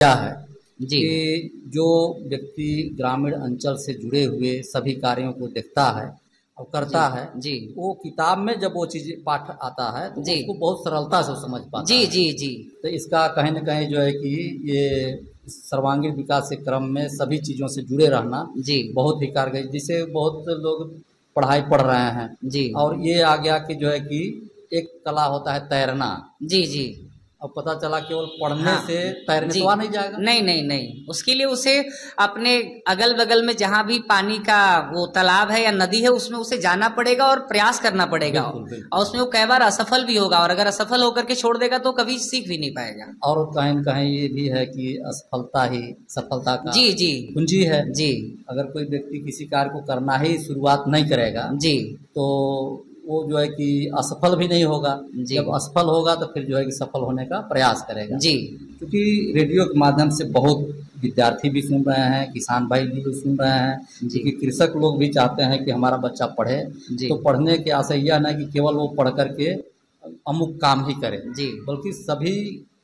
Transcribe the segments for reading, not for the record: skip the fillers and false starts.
क्या है जी कि जो व्यक्ति ग्रामीण अंचल से जुड़े हुए सभी कार्यों को देखता है और जी करता है, जी वो किताब में जब वो चीज़ पाठ आता है तो जी उसको बहुत सरलता से समझ पाता जी है। जी जी तो इसका कहीं न कहीं जो है कि ये सर्वांगीण विकास के क्रम में सभी चीज़ों से जुड़े रहना जी बहुत ही कारगर, जिससे बहुत लोग पढ़ाई पढ़ रहे हैं। जी और ये आ गया कि जो है कि एक कला होता है तैरना। जी जी अब पता चला केवल पढ़ने हाँ से तैरने जी तो आ नहीं जाएगा। नहीं नहीं नहीं, उसके लिए उसे अपने अगल बगल में जहां भी पानी का वो तालाब है या नदी है उसमें उसे जाना पड़ेगा और प्रयास करना पड़ेगा, बिल्कुल और बिल्कुल। उसमें वो कई बार असफल भी होगा, और अगर असफल होकर के छोड़ देगा तो कभी सीख भी नहीं पाएगा। और कहीं न कहीं ये भी है कि असफलता ही सफलता का जी जी कुंजी है। जी अगर कोई व्यक्ति किसी कार्य को करना ही शुरुआत नहीं करेगा जी तो वो जो है कि असफल भी नहीं होगा। जी जब असफल होगा तो फिर जो है कि सफल होने का प्रयास करेगा। जी क्योंकि रेडियो के माध्यम से बहुत विद्यार्थी भी सुन रहे हैं, किसान भाई भी सुन रहे हैं, जी क्योंकि कृषक लोग भी चाहते हैं कि हमारा बच्चा पढ़े। जी तो पढ़ने के आशय यह नहीं कि केवल वो पढ़ कर के अमुक काम ही करे, जी बल्कि सभी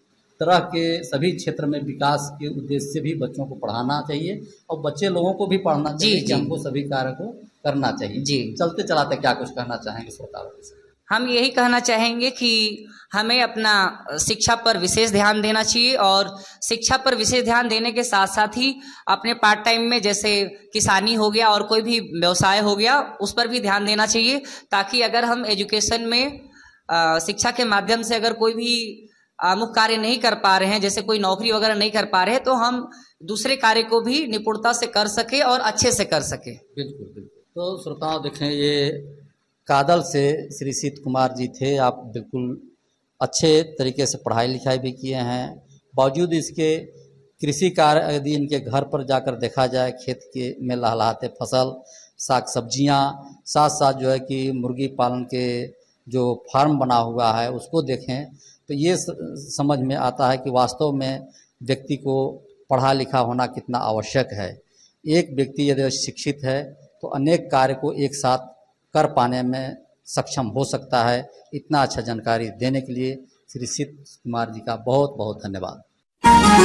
तरह के सभी क्षेत्र में विकास के उद्देश्य से भी बच्चों को पढ़ाना चाहिए और बच्चे लोगों को भी पढ़ना जी चाहिए कि जी हमको सभी कार्य को करना चाहिए। जी चलते चलाते क्या कुछ कहना चाहेंगे श्रोताओं से? हम यही कहना चाहेंगे कि हमें अपना शिक्षा पर विशेष ध्यान देना चाहिए, और शिक्षा पर विशेष ध्यान देने के साथ साथ ही अपने पार्ट टाइम में जैसे किसानी हो गया और कोई भी व्यवसाय हो गया उस पर भी ध्यान देना चाहिए, ताकि अगर हम एजुकेशन में शिक्षा के माध्यम से अगर कोई भी मुख्य कार्य नहीं कर पा रहे हैं, जैसे कोई नौकरी वगैरह नहीं कर पा रहे हैं, तो हम दूसरे कार्य को भी निपुणता से कर सके और अच्छे से कर सके। बिल्कुल बिल्कुल। तो श्रोताओं देखें, ये कादल से श्री सीत कुमार जी थे। आप बिल्कुल अच्छे तरीके से पढ़ाई लिखाई भी किए हैं, बावजूद इसके कृषि कार्य यदि इनके घर पर जाकर देखा जाए, खेत के में लहलहाते फसल, साग सब्जियां, साथ साथ जो है कि मुर्गी पालन के जो फार्म बना हुआ है उसको देखें तो ये समझ में आता है कि वास्तव में व्यक्ति को पढ़ा लिखा होना कितना आवश्यक है। एक व्यक्ति यदि शिक्षित है तो अनेक कार्य को एक साथ कर पाने में सक्षम हो सकता है। इतना अच्छा जानकारी देने के लिए श्री सीत कुमार जी का बहुत बहुत धन्यवाद।